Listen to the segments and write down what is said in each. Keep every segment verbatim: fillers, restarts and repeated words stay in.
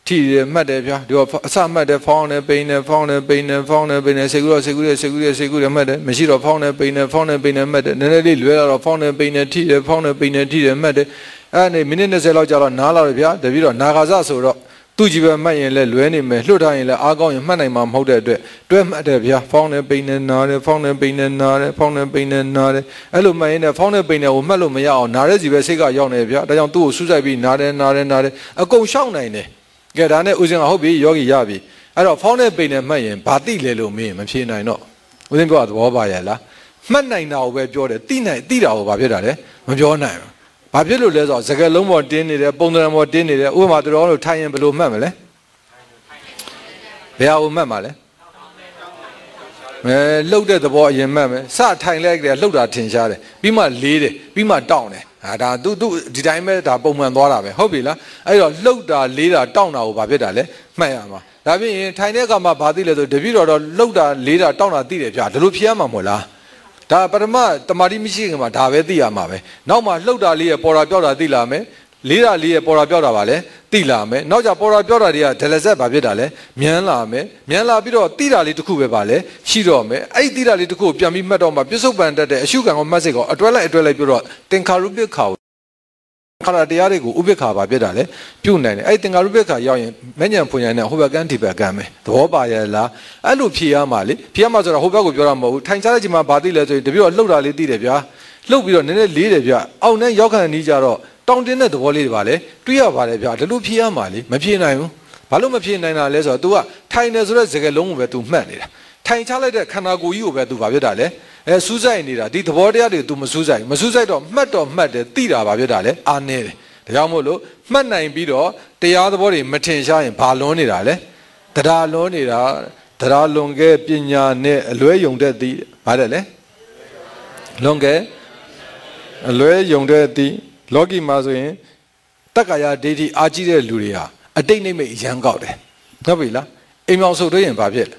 ထိတယ်မှတ်တယ်ဗျာဒီတော့အစမှတ်တယ်ဖောင်းတယ်ပိန်တယ်ဖောင်းတယ်ပိန်တယ်ဖောင်းတယ်ပိန်တယ်စိတ်ကူးတော့စိတ်ကူးတယ်စိတ်ကူးတယ်စိတ်ကူးတယ်မှတ်တယ်မရှိတော့ဖောင်းတယ်ပိန်တယ်ဖောင်းတယ်ပိန်တယ်မှတ်တယ်နည်းနည်းလေးလွဲလာတော့ဖောင်းတယ်ပိန်တယ်ထိတယ်ဖောင်းတယ်ပိန်တယ်ထိတယ်မှတ်တယ်အဲ့ဒါနေမိနစ်၂၀လောက်ကြာတော့နားလာတယ်ဗျာတပြီးတော့နာဂါဇဆိုတော့သူ့ကြီးပဲမှတ်ရင်လည်းလွဲနေမယ်လွတ်ထားရင်လည်းအားကောင်းရင်မှတ်နိုင်မှာမဟုတ်တဲ့အတွက်တွဲမှတ်တယ်ဗျာဖောင်းတယ်ပိန်တယ်နားတယ်ဖောင်းတယ်ပိန်တယ်နားတယ်ဖောင်းတယ်ပိန်တယ်နားတယ်အဲ့လိုမှတ်ရင်လည်းဖောင်းတယ်ပိန်တယ်ကိုမှတ်လို့မရအောင်နားတဲ့စီပဲစိတ်ကရောက်နေဗျာဒါကြောင့်သူ့ကိုစူးစိုက်ပြီးနားတယ်နားတယ်နားတယ်အကုန်ရှောက်နိုင်တယ်ကဲဒါနဲ့ဦးဇင်းကဟုတ်ပြီယောဂီရပြီအဲ့တော့ဖောင်းတဲ့ပိန်နဲ့မှတ်ရင်ဘာတိလဲလို့မင်းမဖြေနိုင်တော့ဦးဇင်းပြောတာသဘောပါရဲ့လားမှတ်နိုင်တာကိုပဲပြောတယ်တိနိုင်တိတာကိုဘာဖြစ်တာလဲမပြောနိုင်ဘူးဘာဖြစ်လို့လဲဆိုတော့စကားလုံးပေါ်တင်းနေတယ်ပုံသဏ္ဍာန်ပေါ်တင်းနေတယ်ဥပမာသူတော်တို့ထိုင်ရင်ဘယ်လိုမှတ်မလဲဘယ်ဟာကိုမှတ်မှာလဲအဲလှုပ်တဲ့သဘောအရင်မှတ်မယ်စထိုင်လိုက်တယ်လှုပ်တာထင်ရှားတယ်ပြီးမှလေးတယ်ပြီးမှတောင့်တယ်ဟာဒါသူသူဒီတိုင်းပဲဒါပုံမှန်သွားတာပဲဟုတ်ပြီလားအဲ့တော့လှုပ်တာလေးတာတောင့်တာကိုဘာဖြစ်တာလဲမှတ်ရမှာဒါဖြစ်ရင်ထိုင်တဲ့အခါမှာဘာသိလဲဆိုတပည့်တော်တော့လှုပ်တာလေးတာတောင့်တာသိတယ်ဗျာဒါလိုဖြေရမှာမဟုတ်လားဒါပထမတမာတိမရှိခင်မှာဒါပဲသိရမှာပဲနောက်မှလှုပ်တာလေးရပေါ်တာပြောက်တာသိလာမယ်လေးတာလေးရပေါ်တာပြောက်တာပါလဲသိလာမယ်နောက်ကြပေါ်တာပြောက်တာတွေကဒလဆက်ဘာဖြစ်တာလဲမြန်လာမယ်မြန်လာပြီးတော့သိတာလေးတစ်ခုပဲပါလဲရှိတော့မယ်အဲ့ဒီသိတာလေးတစ်ခုကိုပြန်ပြီးမှတ်တော့မှပြစ္ဆုတ်ပန်တတ်တဲ့အရှုခံကိုမှတ်စိတ်ကိုအတွဲလိုက်အတွဲလိုက်ပြီးတော့တင်္ခါရုပ္ပခါခါရတရားတွေကိုဥပ္ပခါပါဖြစ်တာလေပြုတ်နိုင်တယ်အဲ့ဒီတင်္ခါရုပ္ပခါရောက်ရင်မဉ္ဇဉ်ဖွညာနဲ့ဟိုဘက်ကန်းဒီဘက်ကန်းပဲသဘောပါရဲ့လားအဲ့လိုဖြေရမှာလေဖြေရမှာဆိုတော့ဟိုဘက်ကိုပြောတာမဟုတ်ဘူးထိုင်ချတဲ့ချိန်မှာဘာသိလဲဆိုရင်တပြည့်တော့လှုပ်တာလေးသိတယ်ဗျာလှုပ်ပြီးတော့နည်းနည်းလေးတယ်ဗျာအောက်နဲ့ရောက်ခံနေကြတော့တောင်းတင်းတဲ့သဘောလေးတွေပါလေတွေးရပါတယ်ဗျာဒီလိုဖြေရမှာလေမဖြေနိုင်ဘူးဘာလို့မဖြေနိုင်တာလဲဆိုတော့ तू ကထိုင်နေဆိုတဲ့စကားလုံးကိုပဲ तू မှတ်နေတာထိုင်ချလိုက်တဲ့ခန္ဓာကိုယ်ကြီးကိုပဲ तू ဘာဖြစ်တာလဲအဲစူးစိုက်နေတာဒီသဘောတရားတွေ तू မစူးစိုက်မစူးစိုက်တော့မှတ်တော့မှတ်တယ်သိတာဘာဖြစ်တာလဲအာနေတယ်ဒါကြောင့်မို့လို့မှတ်နိုင်ပြီးတော့တရားသဘောတွေမထင်ရှားရင်ဘာလွန်နေတာလဲတရားလွန်နေတာတရားလွန်ခဲ့ပညာနဲ့အလွဲယုံတဲ့သည်ဘာတဲ့လဲလွန်ခဲ့အလွဲယုံတဲ့သည်လောကီမှာဆိုရင်တက္ကာယဒိဋ္ဌိအာကြည့်တဲ့လူတွေဟာအတိတ်နိမိတ်ရမ်းကောက်တယ်ဟုတ်ပြီလားအိမ်မောင်ဆုပ်တွေ့ရင်ဘာဖြစ်လဲ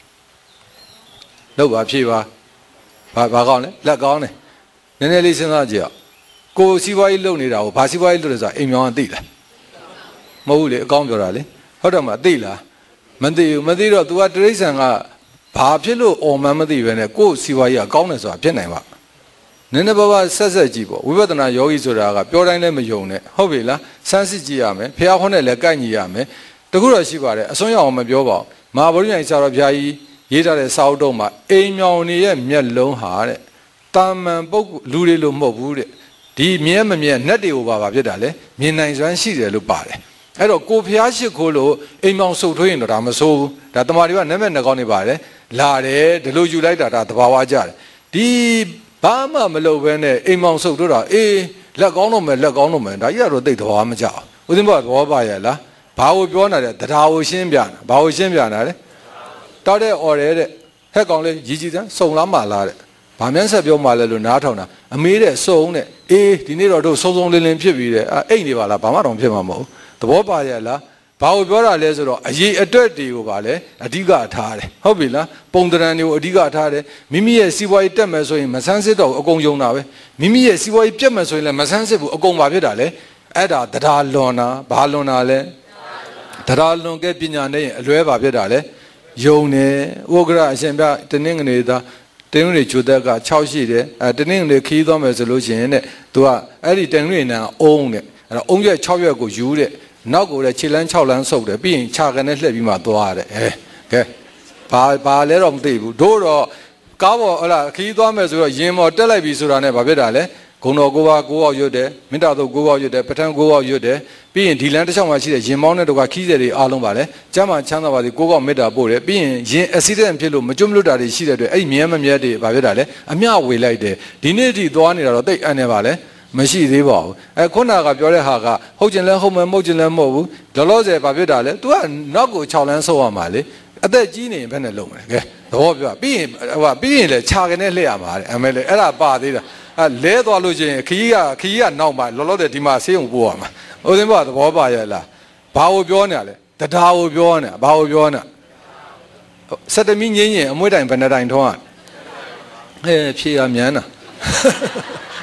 လောက်ပါဖြေပါဘာဘာကောင်းလဲလက်ကောင်းတယ်နည်းနည်းလေးစဉ်းစားကြည့်အောင်ကိုစီးပွားရေးလုပ်နေတာကိုဘာစီးပွားရေးလုပ်လဲဆိုတာအိမ်မောင်ကသိလားမဟုတ်ဘူးလေအကောင်းပြောတာလေဟုတ်တယ်မသိလားမသိဘူးမသိတော့ तू ကတရိစ္ဆာန်ကဘာဖြစ်လို့အော်မှန်းမသိပဲနဲ့ကိုစီးပွားရေးကကောင်းတယ်ဆိုတာဖြစ်နိုင်ပါနည်းနည်းပါးပါးဆက်ဆက်ကြည့်ပေါ့ဝိပဿနာယောဂီဆိုတာကပြောတိုင်းလည်းမယုံနဲ့ဟုတ်ပြီလားစမ်းစစ်ကြည့်ရမယ်ဖះခေါင်းနဲ့လည်းကိုက်ညီရမယ်တခုတော့ရှိပါတယ်အစွန်းရောက်အောင်မပြောပါဘူးမဟာဗုဒ္ဓဉာဏ်ဆရာတော်ဘုရားကြီးရေးထားတဲ့စာအုပ်တော့မှာအိမ်မြောင်နေရဲ့မျက်လုံးဟာတဲ့တာမန်ပုဂ္ဂိုလ်လူတွေလို့မဟုတ်ဘူးတဲ့ဒီမြဲမမြဲနတ်တွေကိုပါပါဖြစ်တာလေမြင်နိုင်စွမ်းရှိတယ်လို့ပါတယ်အဲ့တော့ကိုဖះရှိခိုးလို့အိမ်မြောင်ဆုပ်ထွေးရင်တော့ဒါမဆိုးဘူးဒါတမာတွေကနတ်မဲ့နှကောင်းနေပါတယ်လာတယ်ဒီလိုယူလိုက်တာဒါသဘာဝကျတယ်ဒီဘာမှမလုပ်ဘဲနဲ့အိမ်မောင်ဆုပ်တော့တာအေးလက်ကောင်းတော့မယ်လက်ကောင်းတော့မယ်ဒါကြီးကတော့သိသဘောမကျဘူးဦးသိန်းဘောသဘောပါရဲ့လားဘာကိုပြောနေတာလဲတရားကိုရှင်းပြတာဘာကိုရှင်းပြတာလဲတောက်တဲ့အော်ရဲတဲ့ဟက်ကောင်လေးရီကြီးစမ်းစုံလားမလားတဲ့ဘာမှန်းဆက်ပြောမှလဲလို့နားထောင်တာအမေးတဲ့စုံတဲ့အေးဒီနေ့တော့တို့စုံစုံလင်းလင်းဖြစ်ပြီးတဲ့အိတ်နေပါလားဘာမှတော့ဖြစ်မှာမဟုတ်သဘောပါရဲ့လားဘာကိုပြောတာလဲဆိုတော့အရေးအတွက်တွေကိုပါလဲအဓိကထားတယ်ဟုတ်ပြီလားပုံတရံတွေကိုအဓိကထားတယ်မိမိရဲ့စီးပွားရေးတက်မယ်ဆိုရင်မဆန်းစစ်တော့အကုန်ယုံတာပဲမိမိရဲ့စီးပွားရေးပြတ်မယ်ဆိုရင်လည်းမဆန်းစစ်ဘူးအကုန်ပါဖြစ်တာလေအဲ့ဒါတရားလွန်တာဘာလွန်တာလဲတရားလွန်ခဲ့ပညာနဲ့အလွဲပါဖြစ်တာလေယုံတယ်ဥက္ကရာအရှင်ပြတနင်္ဂနွေသားတင်းတွေဂျိုတက်က၆ရှိတယ်အဲတနင်္ဂနွေခီးသွားမယ်ဆိုလို့ရှိရင်တဲ့သူကအဲ့ဒီတင်းတွေနံအုံးတဲ့အဲ့တော့အုံးရွက်၆ရွက်ကိုယူတဲ့နောက်ကိုလည်းခြေလမ်း၆လမ်းဆုပ်တယ်ပြီးရင်ခြာကနေလှည့်ပြီးမှသွားရတယ်အဲကဲဘာဘာလဲတော့မသိဘူးတို့တော့ကားပေါ်ဟလာခီးသွားမယ်ဆိုတော့ရင်ပေါ်တက်လိုက်ပြီဆိုတာနဲ့ဘာဖြစ်တာလဲဂုံတော်ကိုပါကိုပေါက်ရွတ်တယ်မေတ္တာတို့ကိုပေါက်ရွတ်တယ်ပဋ္ဌာန်းကိုပေါက်ရွတ်တယ်ပြီးရင်ဒီလမ်းတစ်ချောင်းမှာရှိတဲ့ရင်မောင်းတဲ့တော့ကခီးစက်တွေအားလုံးပါလဲကျမ်းမှာချမ်းသာပါစေကိုပေါက်မေတ္တာပို့တယ်ပြီးရင်ရင်အက်ဆီဒန့်ဖြစ်လို့မကျွတ်မလွတ်တာတွေရှိတဲ့အတွက်အဲ့ဒီမြဲမမြဲတွေဘာဖြစ်တာလဲအမျှဝေလိုက်တယ်ဒီနေ့ထိသွားနေတာတော့တိတ်အန်နေပါလဲမရှိသေးပါဘူးအဲခုနကပြောတဲ့ဟာကဟုတ်ကျင်လဲဟုတ်မယ်မဟုတ်ကျင်လဲမဟုတ်ဘူးလောလောဆယ်ဘာဖြစ်တာလဲ तू ကနောက်ကို၆လမ်းဆုပ်ရမှာလေအသက်ကြီးနေရင်ဘယ်နဲ့လုံးမလဲကဲသဘောပြောပြီးရင်ဟိုပြီးရင်လေခြာကနေလှည့်ရမှာတဲ့အမေလေအဲ့ဒါပါသေးတာအဲလဲသွားလို့ချင်းခကြီးကခကြီးကနောက်မှာလောလောဆယ်ဒီမှာဆေးရုံပို့ရမှာဦးသိန်းဘသဘောပါရဲ့လားဘာကိုပြောနေရလဲတရားကိုပြောနေဘာကိုပြောနေစက်တမီငင်းရင်အမွှေးတိုင်ဘယ်နှတိုင်ထုံးရအဲဖြေရမြန်တာ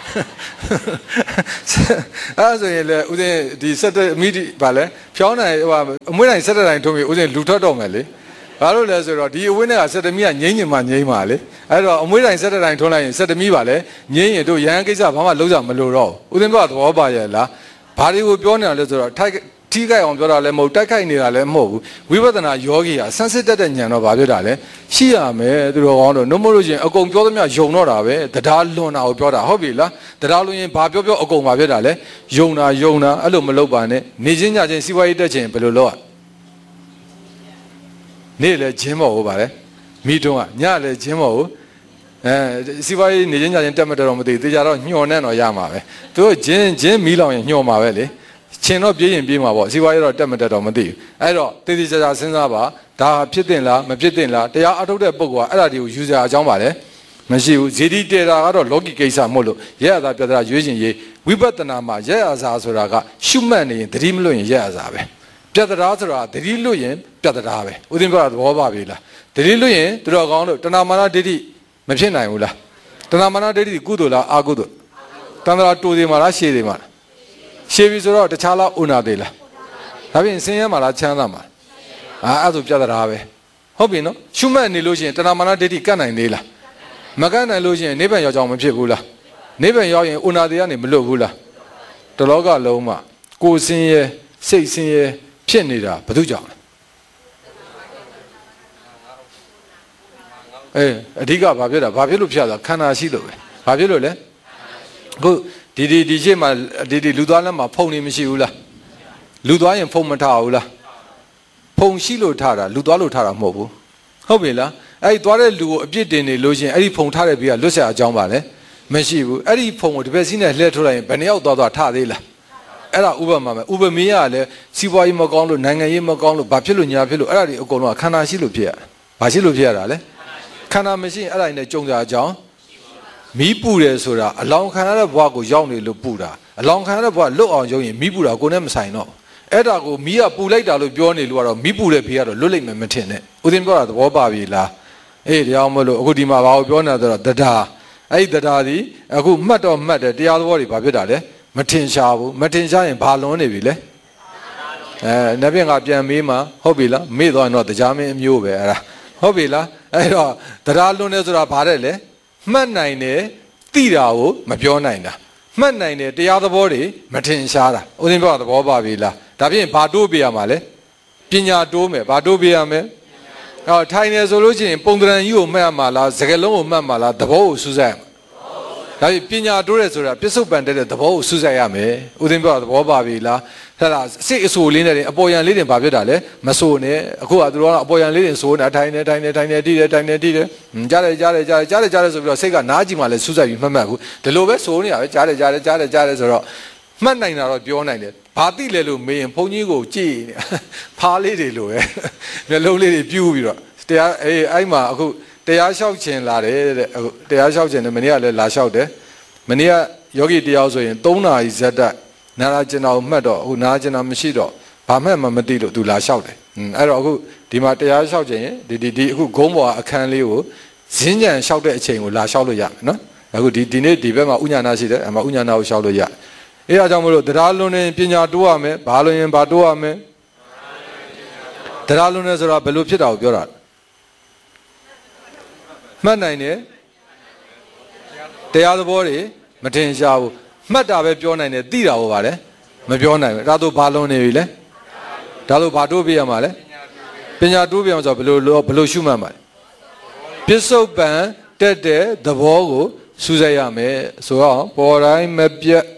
အဲ့ဆိုရင်လေဦးဇင်းဒီစက်တမိတိဗာလဲဖြောင်းနိုင်ဟိုအမွှေးတိုင်းစက်တတိုင်းထုံးပြီးဦးဇင်းလူထွက်တော့မယ်လေဘာလို့လဲဆိုတော့ဒီအဝင်းထဲကစက်တမီကငိမ့်ညင်မှငိမ့်ပါလေအဲ့တော့အမွှေးတိုင်းစက်တတိုင်းထုံးလိုက်ရင်စက်တမီပါလေငိမ့်ရင်တို့ရဟန်းကိစ္စဘာမှလုံးကြမလို့တော့ဦးဇင်းကသဘောပါရဲ့လားဘာတွေကိုပြောနေတာလဲဆိုတော့ထိုက်ထိခိုက်အောင်ပြောတာလည်းမဟုတ်တိုက်ခိုက်နေတာလည်းမဟုတ်ဘူးဝိပဿနာယောဂီကဆန်းစစ်တတ်တဲ့ဉာဏ်တော့ဘာဖြစ်တာလဲရှိရမယ်သူတော်ကောင်းတို့နှုတ်မလို့ချင်းအကုန်ပြောသမျှယုံတော့တာပဲတရားလွန်တာကိုပြောတာဟုတ်ပြီလားတရားလွန်ရင်ဘာပြောပြောအကုန်ဘာဖြစ်တာလဲယုံတာယုံတာအဲ့လိုမလုပ်ပါနဲ့နေချင်းညချင်းစီးပွားရေးတက်ချင်းဘယ်လိုလုပ်ရနေ့လည်းဂျင်းမော်ဟုတ်ပါလေမိတုံးကညလည်းဂျင်းမော်ကိုအဲစီးပွားရေးနေချင်းညချင်းတက်မတက်တော့မသိသေးကြတော့ညှော်နဲ့တော့ရမှာပဲသူတို့ဂျင်းဂျင်းမီးလောင်ရင်ညှော်မှာပဲလေချင်းတော့ပြေးရင်ပြေးမှာပေါ့စီးပွားရေးတော့တက်မတက်တော့မသိဘူးအဲ့တော့တည်တည်ကြကြစဉ်းစားပါဒါဖြစ်တင်လားမဖြစ်တင်လားတရားအထုတ်တဲ့ပုဂ္ဂိုလ်ကအဲ့ဒါတွေကိုယူစရာအကြောင်းပါလေမရှိဘူးဇေဒီတေတာကတော့လောကီကိစ္စမဟုတ်လို့ရက်ရသာပြဿနာရွေးချင်ရေးဝိပဿနာမှာရက်ရသာဆိုတာကရှုမှတ်နေရင်သတိမလွတ်ရင်ရက်ရသာပဲပြဿနာဆိုတာသတိလွတ်ရင်ပြဿနာပဲဥဒင်းပြောတာသဘောပါပြီလားသတိလွတ်ရင်သူတော်ကောင်းတို့တဏမာနဒိဋ္ဌိမဖြစ်နိုင်ဘူးလားတဏမာနဒိဋ္ဌိကုသိုလ်လားအာကုသိုလ်တဏ္ဍာတူသေးမှာလားရှည်သေးမှာလားရှည်ပြီဆိုတော့တခြားလားဥနာသေးလားဒါပြင်ဆင်းရဲမှာလားချမ်းသာမှာအာအဲ့ဒါပြဿနာပဲဟုတ်ပြီနော်ရှုမှတ်နေလို့ရှိရင်တဏမာနဒိဋ္ဌိကတ်နိုင်သေးလားမကတ်နိုင်လို့ရှိရင်နိဗ္ဗာန်ရောက်ကြအောင်မဖြစ်ဘူးလားနိဗ္ဗာန်ရောက်ရင်ဥနာသေးကနေမလွတ်ဘူးလားတလောကလုံးမှာကိုယ်ဆင်းရဲစိတ်ဆင်းရဲဖြစ်နေတာဘာလို့ကြောင့်လဲအေးအဓိကဘာဖြစ်တာဘာဖြစ်လို့ဖြစ်တာခန္ဓာရှိလို့ပဲဘာဖြစ်လို့လဲအခုဒီဒီဒီရှေ့မှာဒီဒီလူသွားလက်မှာဖုံနေမရှိဘူးလားလူသွားရင်ဖုံမထားဘူးလားဖုံရှိလို့ထားတာလူသွားလို့ထားတာမဟုတ်ဘူးဟုတ်ပြီလားအဲ့ဒီသွားတဲ့လူကိုအပြစ်တင်နေလို့ရှိရင်အဲ့ဒီဖုံထားတဲ့ဘေးကလွတ်ဆက်အကြောင်းပါလဲမရှိဘူးအဲ့ဒီဖုံကိုတစ်ပက်စီးနဲ့လှည့်ထုတ်လိုက်ရင်ဘယ်နှယောက်သွားသွားထားသေးလားအဲ့ဒါဥပမာပဲဥပမေးရလည်းစီးပွားရေးမကောင်းလို့နိုင်ငံရေးမကောင်းလို့ဘာဖြစ်လို့ညာဖြစ်လို့အဲ့ဒါတွေအကုန်လုံးခန္ဓာရှိလို့ဖြစ်ရဘာရှိလို့ဖြစ်ရတာလဲခန္ဓာမရှိရင်အဲ့ဒါနဲ့ကြုံကြအကြောင်းမီးပူတယ်ဆိုတာအလောင်းခံရတဲ့ဘဝကိုရောက်နေလို့ပူတာအလောင်းခံရတဲ့ဘဝလွတ်အောင်ရုံရင်မီးပူတာကိုယ်နဲ့မဆိုင်တော့အဲ့ဒါကိုမီးကပူလိုက်တာလို့ပြောနေလို့ကတော့မီးပူတဲ့ဖေကတော့လွတ်လိမ့်မယ်မထင်နဲ့ဦးသိန်းပြောတာသဘောပါပြီလားအေးတရားမလို့အခုဒီမှာဘာကိုပြောနေတာဆိုတော့တရားအဲ့ဒီတရားဒီအခုမှတ်တော့မှတ်တယ်တရားသဘောတွေဘာဖြစ်တာလဲမထင်ရှားဘူးမထင်ရှားရင်ဘာလွန်နေပြီလဲအဲနတ်ပြင်ကပြန်မေးမှာဟုတ်ပြီလားမေ့သွားရင်တော့တရားမင်းအမျိုးပဲအဲ့ဒါဟုတ်ပြီလားအဲ့တော့တရားလွန်နေဆိုတာဘာတဲ့လဲမှတ်နိုင်တယ်သိတာကိုမပြောနိုင်တာမှတ်နိုင်တယ်တရားသဘောတွေမထင်ရှားတာဦးသိန်းပြောတာသဘောပါပြီလားဒါဖြင့်ဘာတိုးပေးရမှာလဲပညာတိုးမယ်ဘာတိုးပေးရမယ်ဟောထိုင်နေဆိုလို့ရှိရင်ပုံသဏ္ဍာန်ကြီးကိုမှတ်ရမှာလားစကားလုံးကိုမှတ်မှာလားသဘောကိုစူးစိုက်ရမှာဒါဖြင့်ပညာတိုးတယ်ဆိုတာပစ္စုပန်တဲ့သဘောကိုစူးစိုက်ရမယ်ဦးသိန်းပြောတာသဘောပါပြီလားဟဲ့လားစိတ်အဆိုလေးနဲ့အပေါ်ယံလေးတင်ဘာဖြစ်တာလဲမဆိုနဲ့အခုကသူတို့ကအပေါ်ယံလေးတင်ဆိုနေထိုင်နေထိုင်နေထိုင်နေတိတယ်ထိုင်နေတိတယ်ကြားတယ်ကြားတယ်ကြားတယ်ကြားတယ်ကြားတယ်ဆိုပြီးတော့စိတ်ကနားကြည့်မှလည်းစူးစိုက်ပြီးမှတ်မှတ်ဘူးဒီလိုပဲဆိုနေရပဲကြားတယ်ကြားတယ်ကြားတယ်ကြားတယ်ဆိုတော့မှတ်နိုင်တာတော့ပြောနိုင်တယ်ဘာသိလဲလို့မေးရင်ဘုန်းကြီးကိုကြည့်နေဖားလေးတွေလိုပဲမျက်လုံးလေးတွေပြူးပြီးတော့တရားအေးအဲ့မှာအခုတရားလျှောက်ခြင်းလာတယ်တဲ့အခုတရားလျှောက်ခြင်းနဲ့မနေ့ကလည်းလာလျှောက်တယ်မနေ့ကယောဂီတရားဆိုရင်သုံးနာရီဇက်တက်နာရာကျင်တော်မှတ်တော့အခုနာရာကျင်တော်မရှိတော့ဘာမှမမသိလို့သူလာလျှောက်တယ်အဲ့တော့အခုဒီမှာတရားလျှောက်ခြင်းဒီဒီဒီအခုဂုံးပေါ်အခန်းလေးကိုဇင်းကြံလျှောက်တဲ့အချိန်ကိုလာလျှောက်လို့ရမယ်နော်အခုဒီဒီနေ့ဒီဘက်မှာဥညာနာရှိတယ်အမဥညာနာကိုလျှောက်လို့ရအဲဒါကြောင့်မလို့တရားလွန်နေပညာတိုးရမယ်ဘာလို့ရင်ဘာတိုးရမယ်တရားလွန်နေဆိုတာဘယ်လိုဖြစ်တာကိုပြောတာမှတ်နိုင်တယ်တရားသဘောတွေမထင်ရှားဘူးမှတ်တာပဲပြောနိုင်တယ်သိတာကိုပါလေမပြောနိုင်ဘူးဒါဆိုဘာလွန်နေပြီလဲဒါဆိုဘာတိုးပြရမှာလဲပညာတိုးပြအောင်ဆိုဘယ်လိုဘယ်လိုရှုမှတ်မှာလဲပစ္စုပန်တက်တဲ့သဘောကိုစူးစိုက်ရမယ်ဆိုတော့ပေါ်တိုင်းမပြတ်